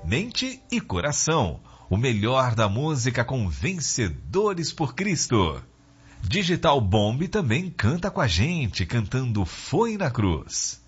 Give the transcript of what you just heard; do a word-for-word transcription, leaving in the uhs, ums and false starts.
mente e coração. O melhor da música com Vencedores por Cristo. Digital Bomb também canta com a gente, cantando Foi na Cruz.